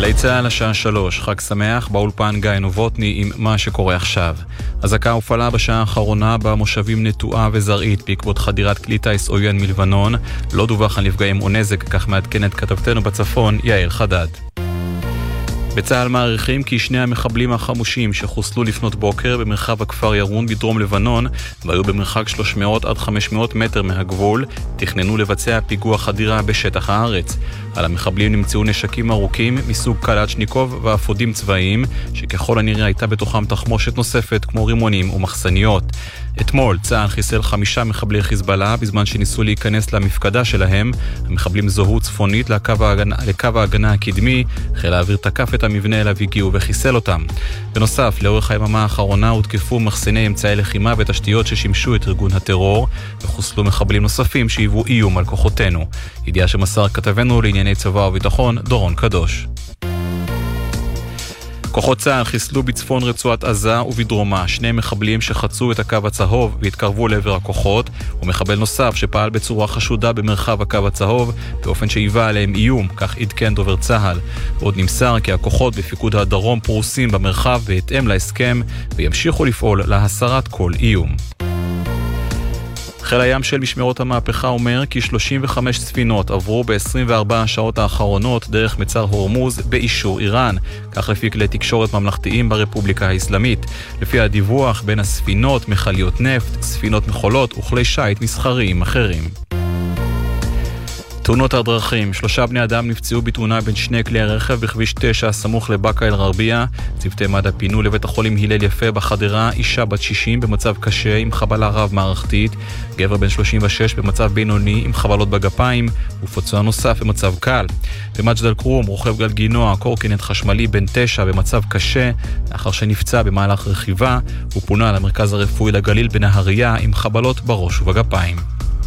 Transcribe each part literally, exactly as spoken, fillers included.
גלי צהל השעה שלוש, חג שמח, באולפן גיא נובוטני עם מה שקורה עכשיו. אזעקה הופעלה בשעה האחרונה במושבים נטועה וזרעית בעקבות חדירת כלי טיס עוין מלבנון. לא דווח על נפגעים או נזק, כך מעדכנת כתבתנו בצפון יעל חדד. בצהל מעריכים כי שני המחבלים החמושים שחוסלו לפנות בוקר במרחב הכפר ירון בדרום לבנון והיו במרחק שלוש מאות עד חמש מאות מטר מהגבול תכננו לבצע פיגוע חדירה בשטח הארץ. על המחבלים נמצאו נשקים ארוכים מסוג קלצ'ניקוב ואפודים צבאיים שככל הנראה הייתה בתוכם תחמושת נוספת כמו רימונים ומחסניות. אתמול צה"ל חיסל חמישה מחבלי חיזבאללה בזמן שניסו להיכנס למפקדה שלהם. המחבלים זוהו צפונית לקו ההגנה, לקו ההגנה הקדמי. חיל האוויר תקף את המבנה אליו הגיעו וחיסל אותם. בנוסף, לאורך היממה האחרונה הותקפו מחסני אמצעי לחימה ותשתיות ששימשו את ארגון הטרור וחוסלו מחבלים נוספים שהיוו איום על כוחותינו. ידיעה שמסר כתבנו לענייני צבא וביטחון דורון קדוש. כוחות צה"ל חיסלו בצפון רצועת עזה ובדרומה שני מחבלים שחצו את הקו הצהוב והתקרבו לעבר הכוחות, ומחבל נוסף שפעל בצורה חשודה במרחב הקו הצהוב באופן שהיווה עליהם איום, כך עדכן דובר צה"ל. עוד נמסר כי הכוחות בפיקוד הדרום פרוסים במרחב בהתאם להסכם וימשיכו לפעול להסרת כל איום. חיל הים של משמרות המהפכה אומר כי שלושים וחמש ספינות עברו ב-עשרים וארבע השעות האחרונות דרך מצר הורמוז באישור איראן, כך לפי כלי תקשורת ממלכתיים ברפובליקה האסלאמית. לפי הדיווח, בין הספינות מכליות נפט, ספינות מחולות וכלי שייט מסחריים אחרים. תאונות הדרכים, שלושה בני אדם נפצעו בתאונה בין שני כלי הרכב בכביש תשע סמוך לבאקה אל גרבייה. צוותי מד"א פינו לבית החולים הלל יפה בחדרה אישה בת שישים במצב קשה עם חבלה רב מערכתית, גבר בן שלושים ושש במצב בינוני עם חבלות בגפיים ופצוע נוסף במצב קל. במג'דל כרום רוכב גלגינוע קורקינט חשמלי בן תשע במצב קשה לאחר שנפצע במהלך רכיבה ופונה למרכז הרפואי לגליל בנהריה עם חבלות בראש ובגפיים.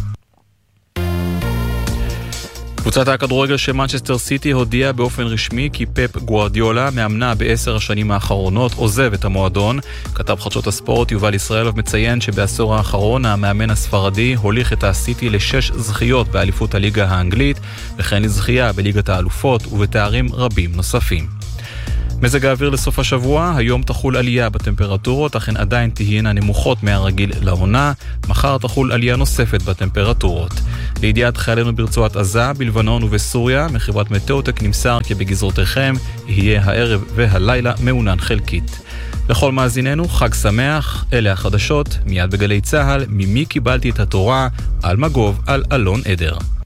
קבוצת הכדורגל של מנצ'סטר סיטי הודיעה באופן רשמי כי פפ גוארדיולה, מאמנה בעשר השנים האחרונות, עוזב את המועדון. כתב חדשות הספורט יובל ישראלוב מציין שבעשור האחרון המאמן הספרדי הוליך את הסיטי לשש זכיות באליפות הליגה האנגלית וכן לזכייה בליגת האלופות ובתארים רבים נוספים. מזג האוויר לסוף השבוע, היום תחול עלייה בטמפרטורות, אך הן עדיין תהיינה נמוכות מהרגיל לעונה. מחר תחול עלייה נוספת בטמפרטורות. לידיעת חיילינו ברצועת עזה, בלבנון ובסוריה, מחברת מטאוטק נמסר כי בגזרותיכם יהיה הערב והלילה מעונן חלקית. לכל מאזיננו, חג שמח, אלה החדשות, מיד בגלי צהל, ממי קיבלתי את התורה, על מגוב, על אלון עדר.